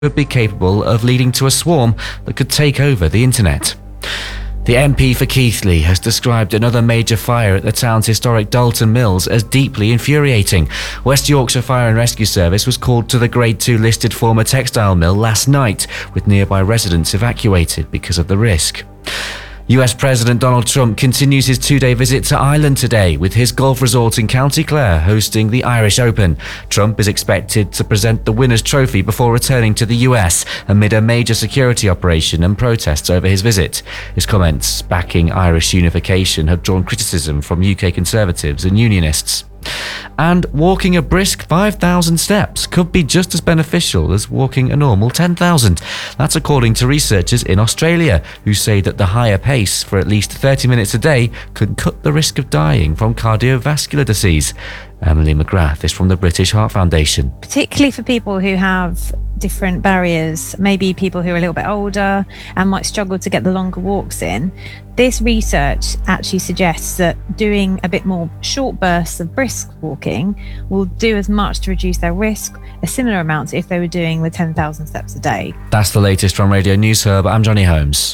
would be capable of leading to a swarm that could take over the internet. The MP for Keighley has described another major fire at the town's historic Dalton Mills as deeply infuriating. West Yorkshire Fire and Rescue Service was called to the Grade 2 listed former textile mill last night, with nearby residents evacuated because of the risk. US President Donald Trump continues his 2-day visit to Ireland today, with his golf resort in County Clare hosting the Irish Open. Trump is expected to present the winner's trophy before returning to the US amid a major security operation and protests over his visit. His comments backing Irish unification have drawn criticism from UK Conservatives and Unionists. And walking a brisk 5,000 steps could be just as beneficial as walking a normal 10,000. That's according to researchers in Australia, who say that the higher pace for at least 30 minutes a day could cut the risk of dying from cardiovascular disease. Emily McGrath is from the British Heart Foundation. Particularly for people who have different barriers, maybe people who are a little bit older and might struggle to get the longer walks in, this research actually suggests that doing a bit more short bursts of brisk walking will do as much to reduce their risk, a similar amount if they were doing the 10,000 steps a day. That's the latest from Radio News Hub. I'm Johnny Holmes.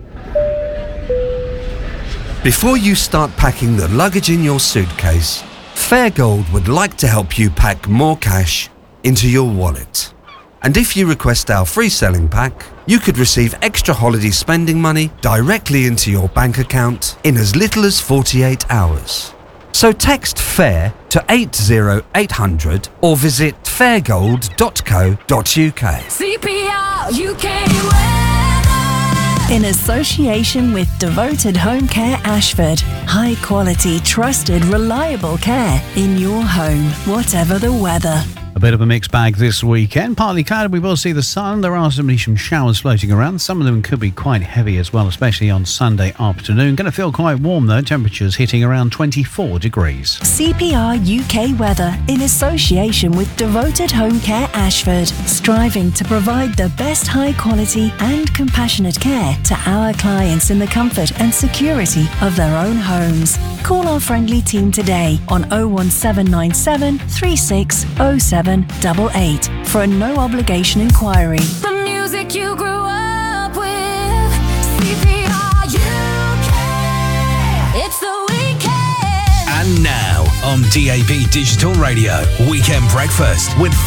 Before you start packing the luggage in your suitcase, Fairgold would like to help you pack more cash into your wallet. And if you request our free selling pack, you could receive extra holiday spending money directly into your bank account in as little as 48 hours. So text FAIR to 80800 or visit fairgold.co.uk. CPR UK weather. In association with Devoted Home Care Ashford. High quality, trusted, reliable care in your home, whatever the weather. A bit of a mixed bag this weekend. Partly cloudy, we will see the sun. There are some showers floating around. Some of them could be quite heavy as well, especially on Sunday afternoon. Going to feel quite warm though. Temperatures hitting around 24 degrees. CPR UK weather in association with Devoted Home Care Ashford. Striving to provide the best high quality and compassionate care to our clients in the comfort and security of their own homes. Call our friendly team today on 01797 360788 for a no obligation inquiry. The music you grew up with. CPR UK. It's the weekend. And now on DAB Digital Radio, Weekend Breakfast with